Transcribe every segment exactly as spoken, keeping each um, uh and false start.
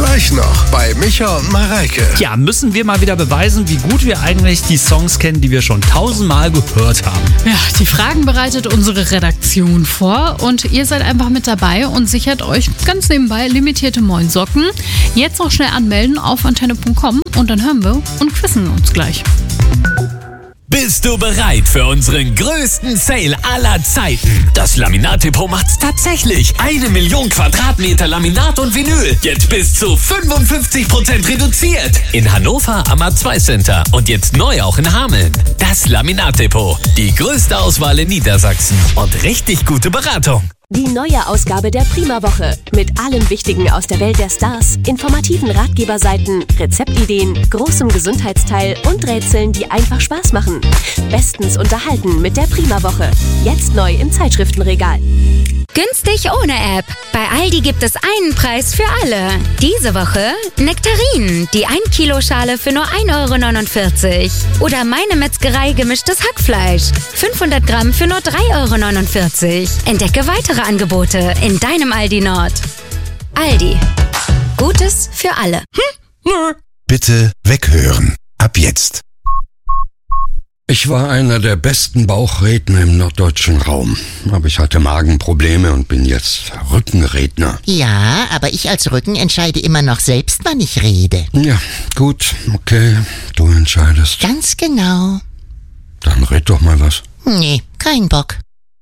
Gleich noch bei Micha und Mareike. Ja, müssen wir mal wieder beweisen, wie gut wir eigentlich die Songs kennen, die wir schon tausendmal gehört haben. Ja, die Fragen bereitet unsere Redaktion vor und ihr seid einfach mit dabei und sichert euch ganz nebenbei limitierte Moin-Socken. Jetzt noch schnell anmelden auf antenne punkt com und dann hören wir und quizzen uns gleich. Bist du bereit für unseren größten Sale aller Zeiten? Das Laminat-Depot macht's tatsächlich. Eine Million Quadratmeter Laminat und Vinyl. Jetzt bis zu fünfundfünfzig Prozent reduziert. In Hannover am A zwei Center und jetzt neu auch in Hameln. Das Laminat-Depot. Die größte Auswahl in Niedersachsen und richtig gute Beratung. Die neue Ausgabe der Prima-Woche mit allem Wichtigen aus der Welt der Stars, informativen Ratgeberseiten, Rezeptideen, großem Gesundheitsteil und Rätseln, die einfach Spaß machen. Bestens unterhalten mit der Prima-Woche. Jetzt neu im Zeitschriftenregal. Günstig ohne App. Bei Aldi gibt es einen Preis für alle. Diese Woche Nektarinen, die ein Kilo Schale für nur ein Euro neunundvierzig. Oder Meine Metzgerei gemischtes Hackfleisch. fünfhundert Gramm für nur drei Euro neunundvierzig. Entdecke weitere Angebote in deinem Aldi Nord. Aldi. Gutes für alle. Hm? Bitte weghören. Ab jetzt. Ich war einer der besten Bauchredner im norddeutschen Raum. Aber ich hatte Magenprobleme und bin jetzt Rückenredner. Ja, aber ich als Rücken entscheide immer noch selbst, wann ich rede. Ja, gut, okay, du entscheidest. Ganz genau. Dann red doch mal was. Nee, kein Bock.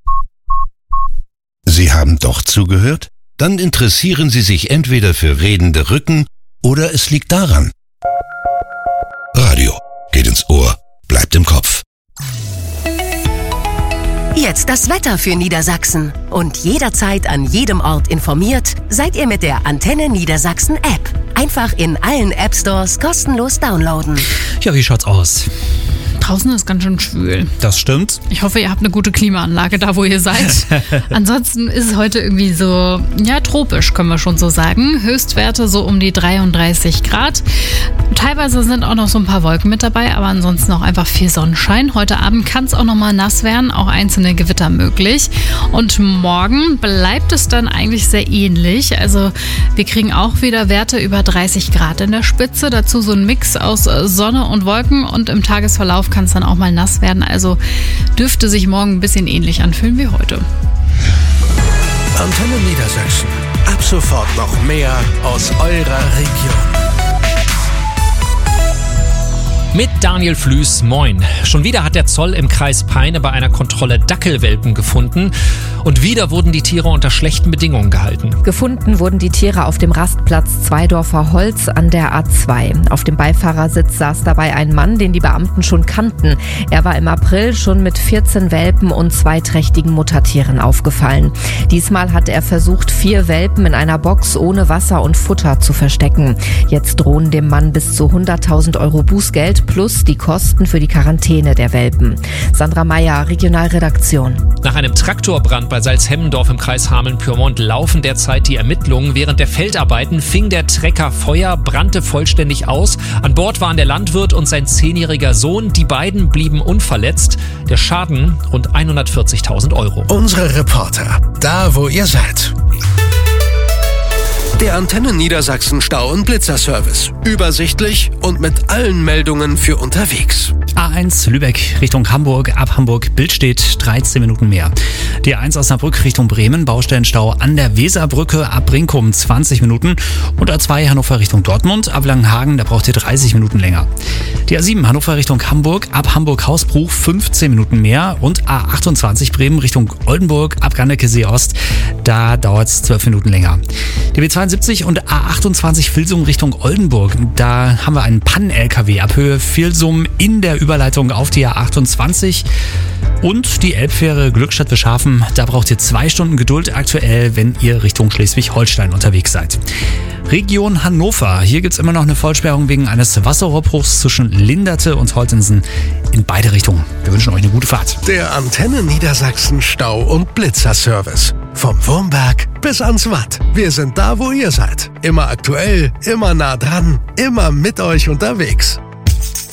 Sie haben doch zugehört? Dann interessieren Sie sich entweder für redende Rücken oder es liegt daran. Radio geht ins Ohr, bleibt im Kopf. Jetzt das Wetter für Niedersachsen. Und jederzeit an jedem Ort informiert, seid ihr mit der Antenne Niedersachsen App. Einfach in allen App Stores kostenlos downloaden. Ja, wie schaut's aus? Draußen ist ganz schön schwül. Das stimmt. Ich hoffe, ihr habt eine gute Klimaanlage da, wo ihr seid. Ansonsten ist es heute irgendwie so, ja, tropisch, können wir schon so sagen. Höchstwerte so um die dreiunddreißig Grad. Teilweise sind auch noch so ein paar Wolken mit dabei, aber ansonsten auch einfach viel Sonnenschein. Heute Abend kann es auch noch mal nass werden, auch einzelne Gewitter möglich. Und morgen bleibt es dann eigentlich sehr ähnlich. Also wir kriegen auch wieder Werte über dreißig Grad in der Spitze. Dazu so ein Mix aus Sonne und Wolken und im Tagesverlauf kann es dann auch mal nass werden. Also dürfte sich morgen ein bisschen ähnlich anfühlen wie heute. Antenne Niedersachsen. Ab sofort noch mehr aus eurer Region. Mit Daniel Flüß, moin. Schon wieder hat der Zoll im Kreis Peine bei einer Kontrolle Dackelwelpen gefunden. Und wieder wurden die Tiere unter schlechten Bedingungen gehalten. Gefunden wurden die Tiere auf dem Rastplatz Zweidorfer Holz an der A zwei. Auf dem Beifahrersitz saß dabei ein Mann, den die Beamten schon kannten. Er war im April schon mit vierzehn Welpen und zwei trächtigen Muttertieren aufgefallen. Diesmal hat er versucht, vier Welpen in einer Box ohne Wasser und Futter zu verstecken. Jetzt drohen dem Mann bis zu hunderttausend Euro Bußgeld plus die Kosten für die Quarantäne der Welpen. Sandra Meyer, Regionalredaktion. Nach einem Traktorbrand bei Salzhemmendorf im Kreis Hameln-Pyrmont laufen derzeit die Ermittlungen. Während der Feldarbeiten fing der Trecker Feuer, brannte vollständig aus. An Bord waren der Landwirt und sein zehnjähriger Sohn. Die beiden blieben unverletzt. Der Schaden rund hundertvierzigtausend Euro. Unsere Reporter, da wo ihr seid. Der Antenne Niedersachsen Stau- und Blitzerservice. Übersichtlich und mit allen Meldungen für unterwegs. A eins Lübeck Richtung Hamburg, ab Hamburg Bild steht dreizehn Minuten mehr. Die A eins Osnabrück Richtung Bremen, Baustellenstau an der Weserbrücke ab Brinkum zwanzig Minuten. Und A zwei Hannover Richtung Dortmund, ab Langenhagen, da braucht ihr dreißig Minuten länger. Die A sieben Hannover Richtung Hamburg, ab Hamburg-Hausbruch fünfzehn Minuten mehr. Und A achtundzwanzig Bremen Richtung Oldenburg, ab Gandeckesee Ost, da dauert es zwölf Minuten länger. Die B zweiundsiebzig und A achtundzwanzig Vilsum Richtung Oldenburg, da haben wir einen Pannen-L K W ab Höhe Vilsum in der Überleitung auf die A achtundzwanzig. Und die Elbfähre Glückstadt-Wischhafen, da braucht ihr zwei Stunden Geduld aktuell, wenn ihr Richtung Schleswig-Holstein unterwegs seid. Region Hannover, hier gibt es immer noch eine Vollsperrung wegen eines Wasserrohrbruchs zwischen Linderte und Holtensen in beide Richtungen. Wir wünschen euch eine gute Fahrt. Der Antenne Niedersachsen Stau- und Blitzerservice. Vom Wurmberg bis ans Watt. Wir sind da, wo ihr seid. Immer aktuell, immer nah dran, immer mit euch unterwegs.